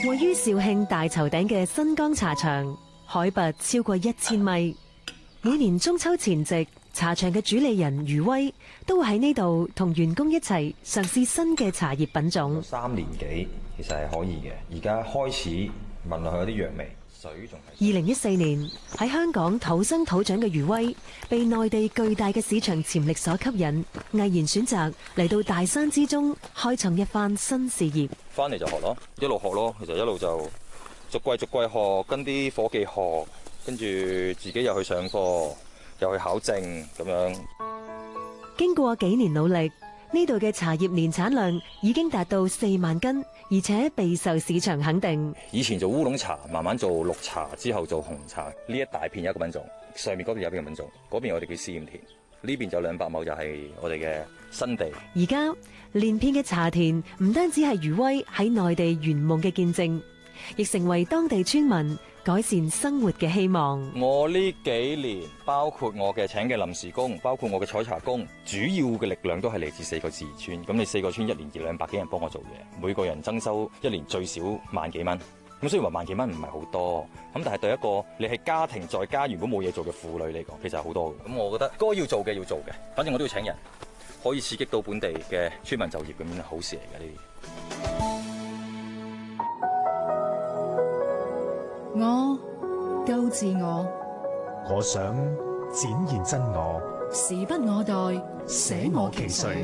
位於肇慶大頭頂嘅新江茶場，海拔超過1000米。每年中秋前夕，茶場嘅主理人余威都會喺呢度同員工一齊嘗試新嘅茶葉品種。 3年幾其實係可以嘅，而家開始聞落去有啲藥味。水仲係 2014年喺香港土生土長嘅余威，被內地巨大嘅市場潛力所吸引，毅然選擇嚟到大山之中開創一番新事業。 翻嚟就學咯，一路學咯，其實一路就逐季學，跟啲伙計學，跟住自己又去上課，又去考證咁樣。 經過幾年努力，呢度嘅茶葉年產量已經達到4萬斤，而且備受市場肯定。 以前做烏龍茶，慢慢做綠茶，之後做紅茶。呢一大片有一個品種，上面嗰邊有一個品種，嗰邊我哋叫試驗田，呢邊就200畝就係我哋嘅新地。 而家連片嘅茶田唔單止係余威喺內地圓夢嘅見證，亦成為當地村民改善生活嘅希望。 我呢幾年，包括我嘅請嘅臨時工，包括我嘅採茶工，主要嘅力量都係嚟自4個自然村。咁你4個村1年200幾人幫我做嘢，每個人增收1年最少萬幾蚊。咁雖然話萬幾蚊唔係好多，咁但係對一個你係家庭在家原本冇嘢做嘅婦女嚟講，其實係好多嘅。咁我覺得該要做嘅要做嘅，反正我都要請人，可以刺激到本地嘅村民就業，咁樣係好事嚟嘅呢啲。 我高自我， 我想展現真我， 時不我待，捨我其誰。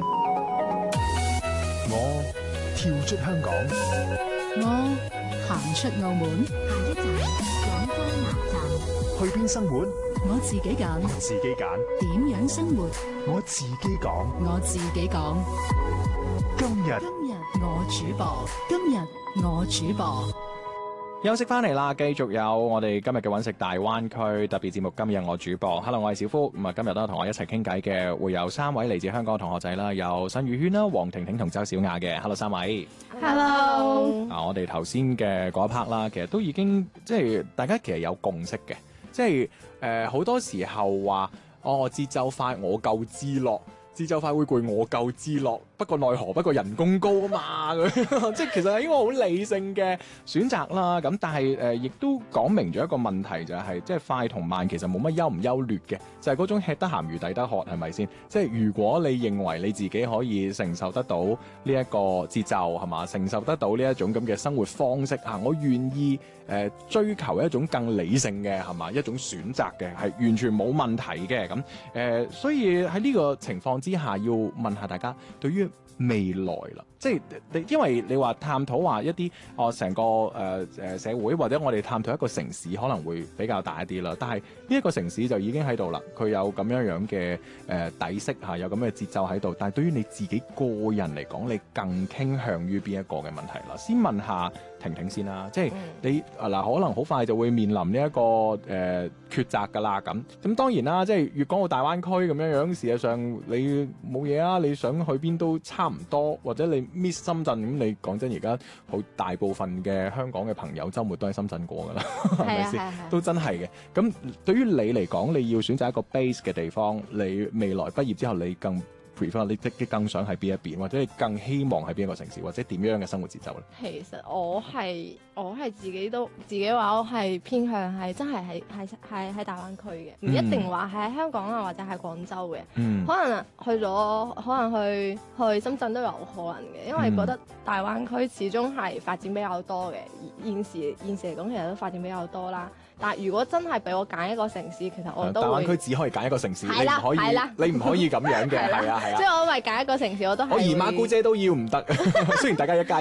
我跳出香港， 我行出澳門， 下一站廣州南站。 去邊生活？ 我自己揀， 自己揀。 點樣生活？ 我自己講， 我自己講。 今日我主播，今日我主播。 休息翻嚟啦，繼續有我哋今日嘅揾食大灣區特別節目。今日我主播 ，Hello， 我係小夫。咁啊，今日都同我一齊傾偈嘅會有3位嚟自香港嘅同學仔啦，有新宇軒啦、黃婷婷同周小雅嘅。Hello， 3位。 Hello。 我哋頭先嘅嗰一 part 啦，其實都已經即係大家其實有共識嘅，即係好多時候話節奏快，我夠知樂。節奏快會攰，我夠知樂，不過奈何不過人工高啊嘛，即係其實係一個好理性嘅選擇啦。咁但係亦都講明咗一個問題，就係即係快同慢其實冇乜優唔優劣嘅，就係嗰種吃得鹹魚抵得渴，係咪先？即係如果你認為你自己可以承受得到呢一個節奏係嘛，承受得到呢一種咁嘅生活方式啊，我願意追求一種更理性嘅係嘛一種選擇嘅，係完全冇問題嘅。咁所以喺呢個情況之下，要問下大家對於未來啦，即係因為你話探討話一啲成個社會或者我哋探討一個城市可能會比較大一啲啦，但係呢一個城市就已經喺度啦，佢有咁樣嘅底色嚇，有咁嘅節奏喺度。但係對於你自己個人嚟講，你更傾向於邊一個嘅問題啦？先問下婷婷先啦，即係你可能好快就會面臨呢一個抉擇㗎啦。咁當然啦，即係粵港澳大灣區咁樣，事實上你冇嘢啊，你想去邊都差唔多，或者你 miss 深圳咁，你講真而家好大部分嘅香港嘅朋友週末都喺深圳過㗎啦，係咪先？都真係嘅。咁對於你嚟講，你要選擇一個 base 嘅地方，你未來畢業之後你更prefer 你更想喺邊一邊，或者你更希望喺邊一個城市，或者點樣嘅生活節奏咧？ 其實我係自己話我係偏向係真係喺大灣區嘅，唔一定話係喺香港啊或者係廣州嘅，可能去深圳都有可能嘅，因為覺得大灣區始終係發展比較多嘅，現時嚟講其實都發展比較多啦。但係如果真係俾我揀一個城市，其實我都會大灣區只可以揀一個城市，你唔可以咁樣嘅，係啊。 即係我咪揀一個城市，我都係我姨媽姑姐都要唔得，雖然大家一家